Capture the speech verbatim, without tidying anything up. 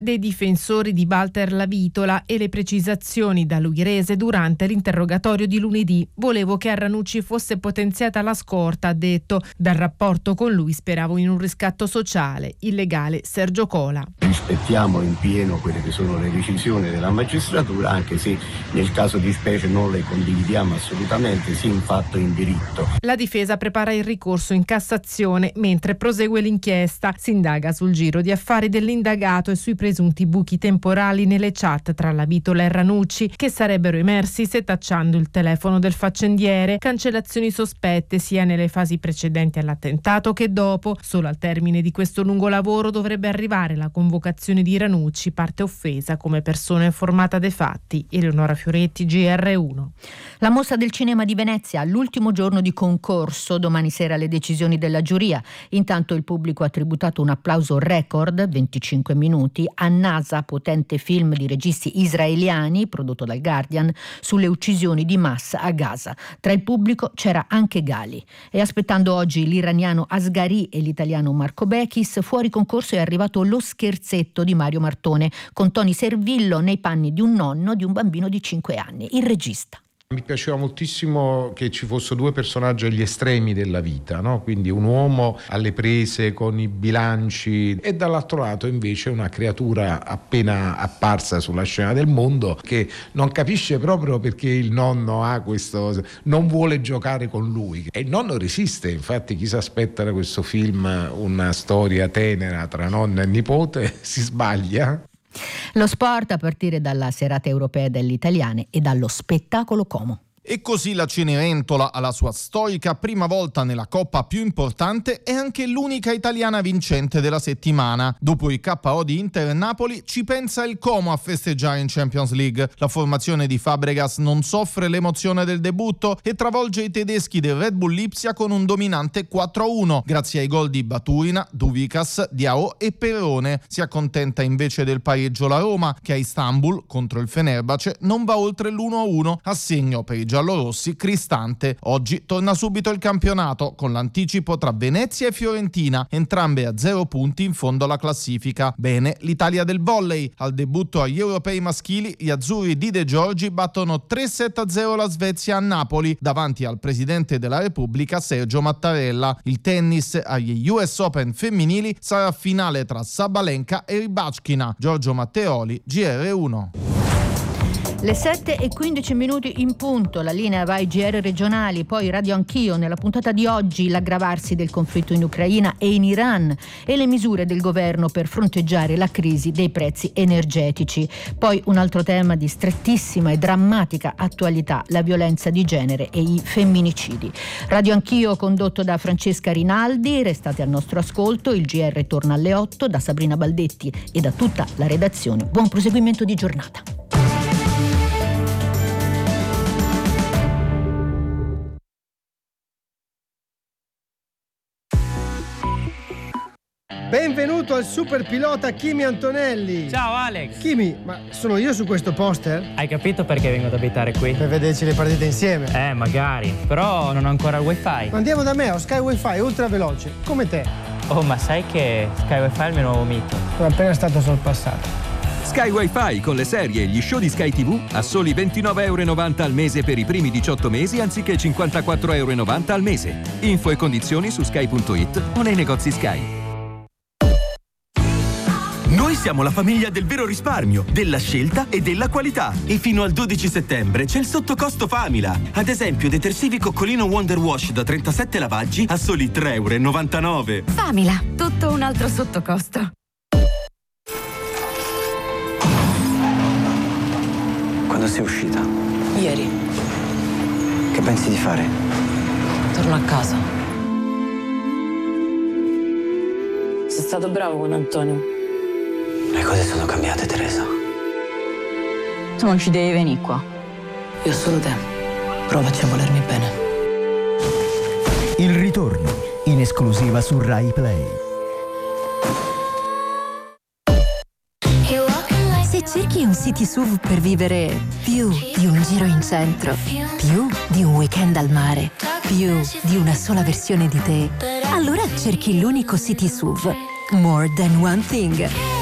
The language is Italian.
dei difensori di Walter Lavitola e le precisazioni da lui rese durante l'interrogatorio di lunedì. Volevo che a Ranucci fosse potenziata la scorta, ha detto. Dal rapporto con lui speravo in un riscatto sociale. Il legale Sergio Cola. Rispettiamo in pieno quelle che sono le decisioni della magistratura, anche se nel caso di specie non le condividiamo assolutamente, sia in fatto che in diritto. La difesa prepara il ricorso in Cassazione mentre prosegue l'inchiesta. Si indaga sul giro di affari dell'indagato e sui presunti buchi temporali nelle chat tra Lavitola e Ranucci che sarebbero emersi setacciando il telefono del faccendiere. Cancellazioni sospette sia nelle fasi precedenti all'attentato che dopo. Solo al termine di questo lungo lavoro dovrebbe arrivare la convocazione di Ranucci, parte offesa come persona informata dei fatti. Eleonora Fioretti, G R uno. La Mostra del Cinema di Venezia, l'ultimo giorno di concorso, domani sera le decisioni della giuria. Intanto il pubblico ha tributato un applauso record, venticinque minuti, a Nasa, potente film di registi israeliani, prodotto dal Guardian, sulle uccisioni di massa a Gaza. Tra il pubblico c'era anche Gali. E aspettando oggi l'iraniano Asghari e l'italiano Marco Bechis, fuori concorso è arrivato Lo scherzetto di Mario Martone, con Tony Servillo nei panni di un nonno di un bambino di cinque anni, il regista. Mi piaceva moltissimo che ci fossero due personaggi agli estremi della vita, no? Quindi un uomo alle prese con i bilanci e dall'altro lato invece una creatura appena apparsa sulla scena del mondo che non capisce proprio perché il nonno ha questo, non vuole giocare con lui e il nonno resiste. Infatti chi si aspetta da questo film una storia tenera tra nonna e nipote si sbaglia. Lo sport a partire dalla serata europea delle italiane e dallo spettacolo Como. E così la Cenerentola alla sua storica prima volta nella coppa più importante è anche l'unica italiana vincente della settimana. Dopo il K O di Inter e Napoli ci pensa il Como a festeggiare in Champions League. La formazione di Fabregas non soffre l'emozione del debutto e travolge i tedeschi del Red Bull Lipsia con un dominante quattro a uno grazie ai gol di Baturina, Duvicas, Diao e Perrone. Si accontenta invece del pareggio la Roma che a Istanbul contro il Fenerbahce non va oltre l'uno a uno, a segno per i giallorossi Cristante. Oggi torna subito il campionato con l'anticipo tra Venezia e Fiorentina, entrambe a zero punti in fondo alla classifica. Bene l'Italia del volley. Al debutto agli europei maschili gli azzurri di De Giorgi battono tre sette a zero la Svezia a Napoli davanti al presidente della Repubblica Sergio Mattarella. Il tennis agli U S Open femminili sarà finale tra Sabalenka e Rybakina. Giorgio Matteoli, G R uno. Le sette e quindici minuti in punto, la linea va ai G R regionali, poi Radio Anch'io. Nella puntata di oggi l'aggravarsi del conflitto in Ucraina e in Iran e le misure del governo per fronteggiare la crisi dei prezzi energetici. Poi un altro tema di strettissima e drammatica attualità, la violenza di genere e i femminicidi. Radio Anch'io condotto da Francesca Rinaldi, restate al nostro ascolto, il G R torna alle otto, da Sabrina Baldetti e da tutta la redazione. Buon proseguimento di giornata. Benvenuto al super pilota Kimi Antonelli. Ciao Alex. Kimi, ma sono io su questo poster? Hai capito perché vengo ad abitare qui? Per vederci le partite insieme. Eh, magari. Però non ho ancora il wifi. Andiamo da me, ho Sky Wi-Fi ultra veloce, come te. Oh, ma sai che Sky Wi-Fi è il mio nuovo mito? Sono appena stato sorpassato. Sky Wi-Fi con le serie e gli show di Sky tivù a soli ventinove e novanta euro al mese per i primi diciotto mesi anziché cinquantaquattro e novanta euro al mese. Info e condizioni su sky punto it o nei negozi Sky. Noi siamo la famiglia del vero risparmio, della scelta e della qualità. E fino al dodici settembre c'è il sottocosto Famila. Ad esempio, detersivi Coccolino Wonder Wash da trentasette lavaggi a soli tre e novantanove euro. Famila, tutto un altro sottocosto. Quando sei uscita? Ieri. Che pensi di fare? Torno a casa. Sei stato bravo con Antonio. Le cose sono cambiate, Teresa. Tu non ci devi venire qua. Io ho solo te. Provaci a volermi bene. Il ritorno, in esclusiva su Rai Play. Se cerchi un city S U V per vivere più di un giro in centro, più di un weekend al mare, più di una sola versione di te, allora cerchi l'unico city S U V, More Than One Thing.